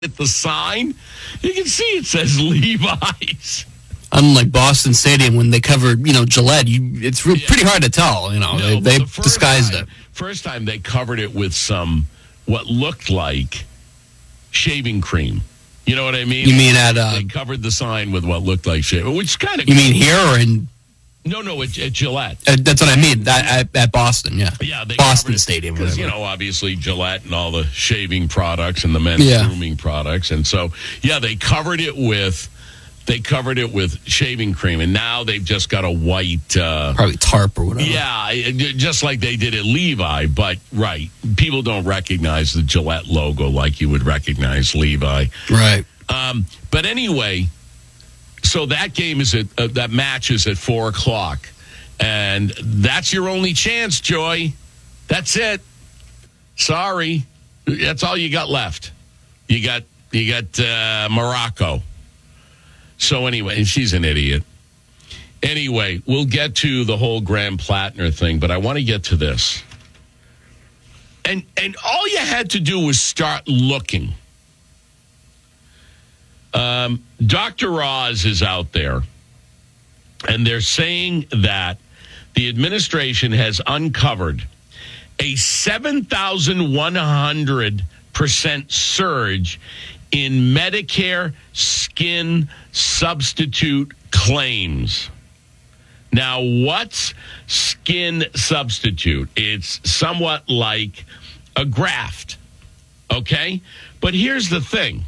at the sign, you can see it says Levi's. Unlike Boston Stadium, when they covered, Gillette, it's pretty hard to tell. They disguised it. First time they covered it with what looked like shaving cream. You know what I mean? You mean they covered the sign with what looked like shaving, which kind of. You mean here or in? No, at Gillette. That's what I mean. At Boston, yeah. Yeah, Boston Stadium. Because, obviously Gillette and all the shaving products and the men's grooming products. And so, they covered it with shaving cream. And now they've just got a white... probably tarp or whatever. Yeah, just like they did at Levi. But, right, people don't recognize the Gillette logo like you would recognize Levi. Right. But anyway... So that that match is at 4:00, and that's your only chance, Joy. That's it. Sorry, that's all you got left. You got Morocco. So anyway, and she's an idiot. Anyway, we'll get to the whole Graham Plattner thing, but I want to get to this. And all you had to do was start looking. Dr. Oz is out there, and they're saying that the administration has uncovered a 7,100% surge in Medicare skin substitute claims. Now, what's skin substitute? It's somewhat like a graft, okay? But here's the thing.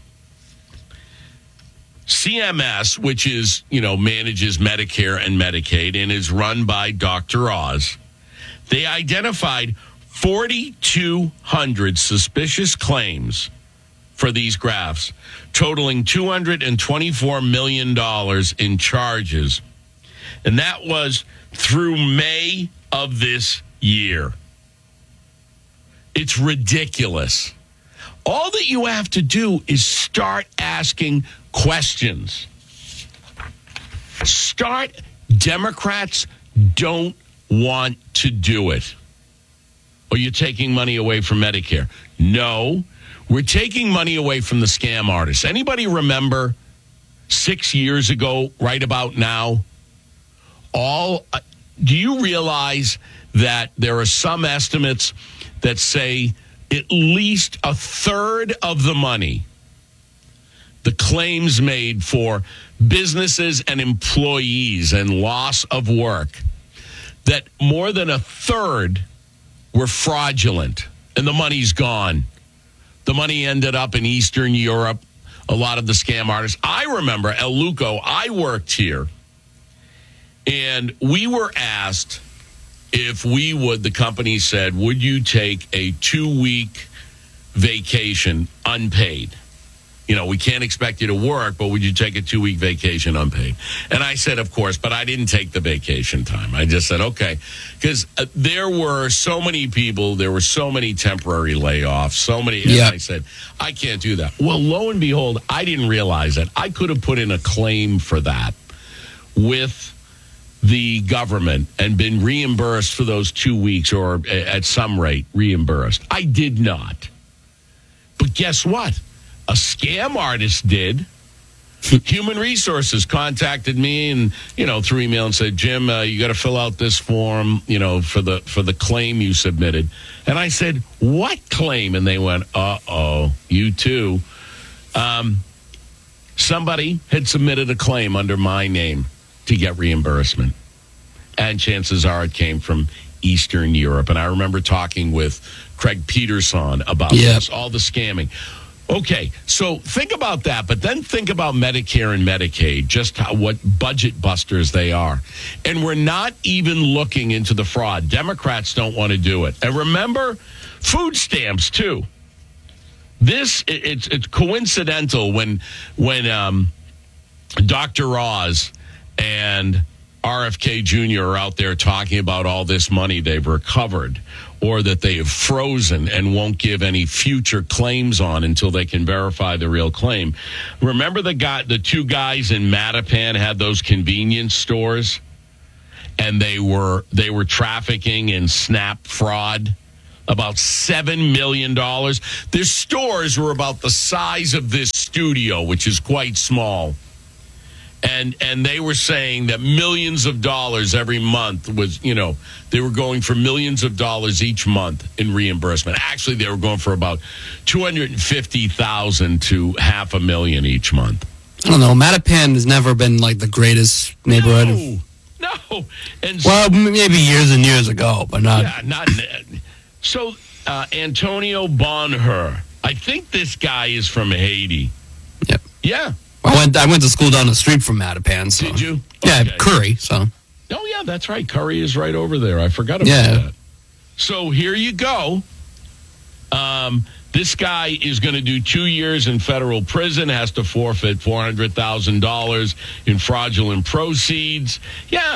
CMS, which is, manages Medicare and Medicaid and is run by Dr. Oz, they identified 4,200 suspicious claims for these grafts, totaling $224 million in charges. And that was through May of this year. It's ridiculous. All that you have to do is start asking questions. Democrats don't want to do it. Or you're taking money away from Medicare. No, we're taking money away from the scam artists. Anybody remember 6 years ago, right about now? Do you realize that there are some estimates that say at least a third of the money, the claims made for businesses and employees and loss of work, that more than a third were fraudulent, and the money's gone. The money ended up in Eastern Europe, a lot of the scam artists. I remember at Luco, I worked here, and we were asked if we would, the company said, would you take a 2-week vacation unpaid? We can't expect you to work, but would you take a 2-week vacation unpaid? And I said, of course, but I didn't take the vacation time. I just said, okay, because there were so many people, there were so many temporary layoffs, and I said, I can't do that. Well, lo and behold, I didn't realize that. I could have put in a claim for that with the government and been reimbursed for those 2 weeks, or at some rate reimbursed. I did not. But guess what? A scam artist did. Human Resources contacted me and, through email and said, Jim, you got to fill out this form, for the claim you submitted. And I said, what claim? And they went, uh-oh, you too. Somebody had submitted a claim under my name to get reimbursement. And chances are it came from Eastern Europe. And I remember talking with Craig Peterson about this, all the scamming. Okay, so think about that, but then think about Medicare and Medicaid, just what budget busters they are. And we're not even looking into the fraud. Democrats don't want to do it. And remember, food stamps, too. It's coincidental when Dr. Oz and RFK Jr. are out there talking about all this money they've recovered, or that they have frozen and won't give any future claims on until they can verify the real claim. Remember the two guys in Mattapan had those convenience stores, and they were trafficking in SNAP fraud. about $7 million. Their stores were about the size of this studio, which is quite small. And they were saying that millions of dollars every month was, they were going for millions of dollars each month in reimbursement. Actually, they were going for about $250,000 to $500,000 each month. I don't know. Mattapan has never been like the greatest neighborhood. No. And well, maybe years and years ago, but not. Yeah, not. So, Antonio Bonheur. I think this guy is from Haiti. Yep. Yeah. I went to school down the street from Mattapan. So. Did you? Yeah, okay. Curry. So. Oh yeah, that's right. Curry is right over there. I forgot about that. So here you go. This guy is going to do 2 years in federal prison, has to forfeit $400,000 in fraudulent proceeds. Yeah.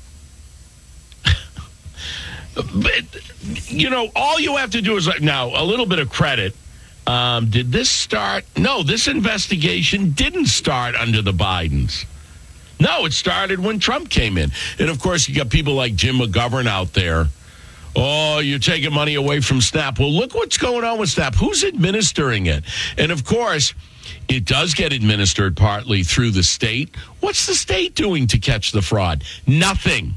But, all you have to do is, now, a little bit of credit. Did this start? No, this investigation didn't start under the Bidens. No, it started when Trump came in. And, of course, you got people like Jim McGovern out there. Oh, you're taking money away from SNAP. Well, look what's going on with SNAP. Who's administering it? And, of course, it does get administered partly through the state. What's the state doing to catch the fraud? Nothing.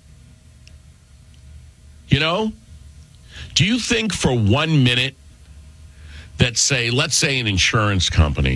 Do you think for 1 minute that let's say an insurance company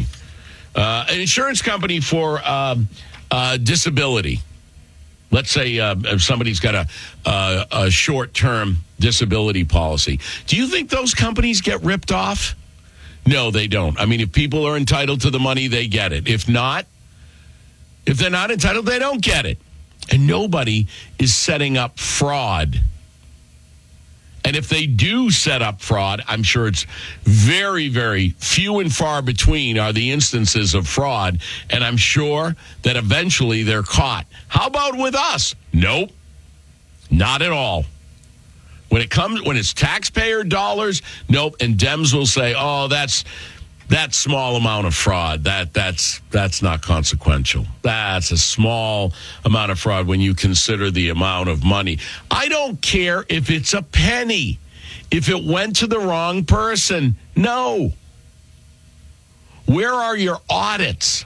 for disability. Let's say if somebody's got a short-term disability policy. Do you think those companies get ripped off? No, they don't. I mean, if people are entitled to the money, they get it. If they're not entitled, they don't get it. And nobody is setting up fraud. And if they do set up fraud, I'm sure it's very, very few and far between are the instances of fraud. And I'm sure that eventually they're caught. How about with us? Nope. Not at all. When it's taxpayer dollars, nope. And Dems will say, oh, that's small amount of fraud. That's not consequential. That's a small amount of fraud when you consider the amount of money. I don't care if it's a penny. If it went to the wrong person, no. Where are your audits?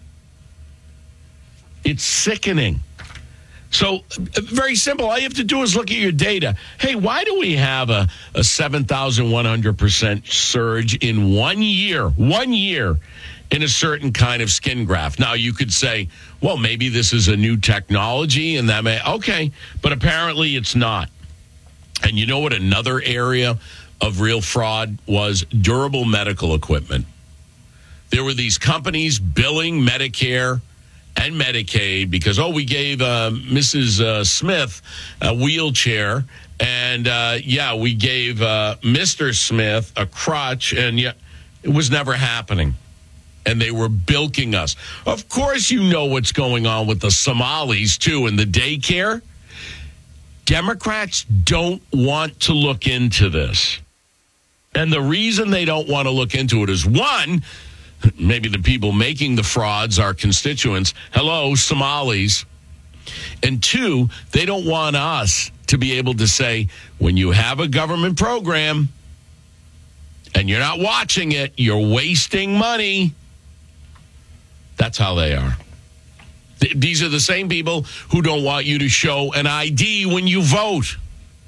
It's sickening. So, very simple. All you have to do is look at your data. Hey, why do we have a 7,100% surge in 1 year? 1 year in a certain kind of skin graft. Now, you could say, well, maybe this is a new technology and that may, okay, but apparently it's not. And you know what another area of real fraud was? Durable medical equipment. There were these companies billing Medicare and Medicaid because, we gave Mrs. Smith a wheelchair, and, we gave Mr. Smith a crutch, and it was never happening. And they were bilking us. Of course you know what's going on with the Somalis, too, in the daycare. Democrats don't want to look into this. And the reason they don't want to look into it is, one, maybe the people making the frauds are constituents. Hello, Somalis. And two, they don't want us to be able to say, when you have a government program and you're not watching it, you're wasting money. That's how they are. These are the same people who don't want you to show an ID when you vote.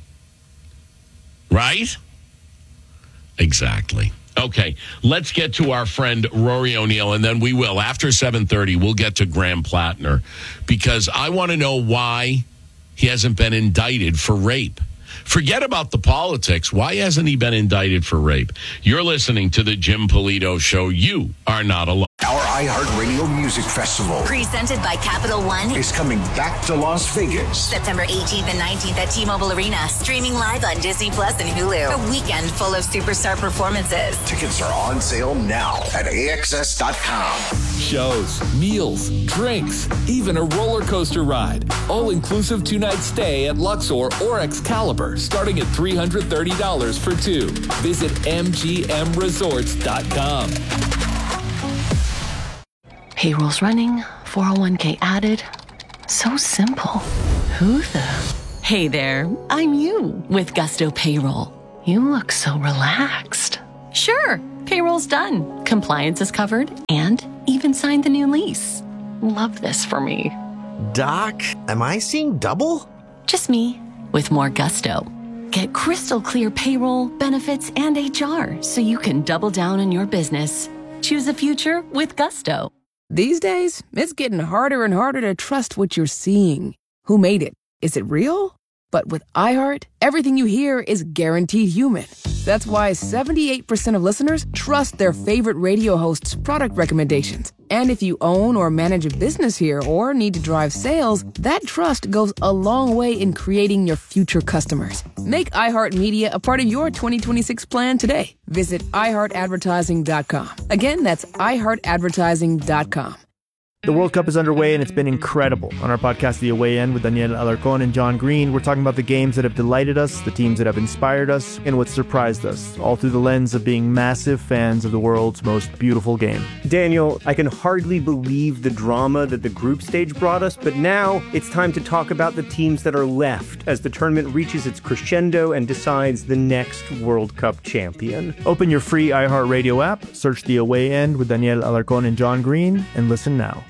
Right? Exactly. Okay, let's get to our friend Rory O'Neill, and then we will. After 7:30, we'll get to Graham Plattner, because I want to know why he hasn't been indicted for rape. Forget about the politics. Why hasn't he been indicted for rape? You're listening to the Jim Polito Show. You are not alone. Our iHeartRadio Music Festival, presented by Capital One, is coming back to Las Vegas. September 18th and 19th at T-Mobile Arena. Streaming live on Disney Plus and Hulu. A weekend full of superstar performances. Tickets are on sale now at AXS.com. Shows, meals, drinks, even a roller coaster ride. All-inclusive 2-night stay at Luxor or Excalibur, starting at $330 for two. Visit MGMResorts.com. Payroll's running, 401k added. So simple. Who the? Hey there, I'm you with Gusto Payroll. You look so relaxed. Sure, payroll's done. Compliance is covered, and even signed the new lease. Love this for me. Doc, am I seeing double? Just me, with more gusto. Get crystal clear payroll, benefits, and HR so you can double down on your business. Choose a future with gusto. These days, it's getting harder and harder to trust what you're seeing. Who made it? Is it real? But with iHeart, everything you hear is guaranteed human. That's why 78% of listeners trust their favorite radio hosts' product recommendations. And if you own or manage a business here or need to drive sales, that trust goes a long way in creating your future customers. Make iHeartMedia a part of your 2026 plan today. Visit iHeartAdvertising.com. Again, that's iHeartAdvertising.com. The World Cup is underway, and it's been incredible. On our podcast, The Away End, with Daniel Alarcón and John Green, we're talking about the games that have delighted us, the teams that have inspired us, and what surprised us, all through the lens of being massive fans of the world's most beautiful game. Daniel, I can hardly believe the drama that the group stage brought us, but now it's time to talk about the teams that are left as the tournament reaches its crescendo and decides the next World Cup champion. Open your free iHeartRadio app, search The Away End with Daniel Alarcón and John Green, and listen now.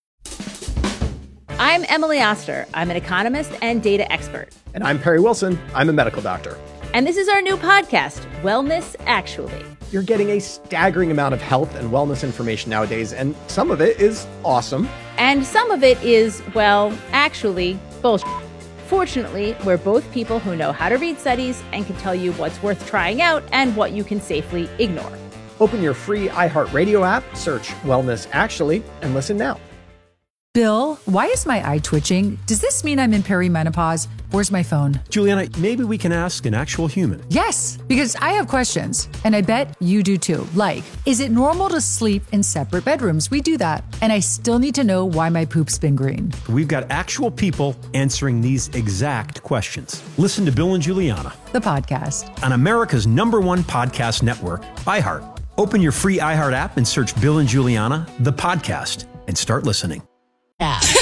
I'm Emily Oster. I'm an economist and data expert. And I'm Perry Wilson. I'm a medical doctor. And this is our new podcast, Wellness Actually. You're getting a staggering amount of health and wellness information nowadays, and some of it is awesome. And some of it is, well, actually, bullshit. Fortunately, we're both people who know how to read studies and can tell you what's worth trying out and what you can safely ignore. Open your free iHeartRadio app, search Wellness Actually, and listen now. Bill, why is my eye twitching? Does this mean I'm in perimenopause? Where's my phone? Juliana, maybe we can ask an actual human. Yes, because I have questions, and I bet you do too. Like, is it normal to sleep in separate bedrooms? We do that. And I still need to know why my poop's been green. We've got actual people answering these exact questions. Listen to Bill and Juliana, the podcast, on America's #1 podcast network, iHeart. Open your free iHeart app and search Bill and Juliana, the podcast, and start listening.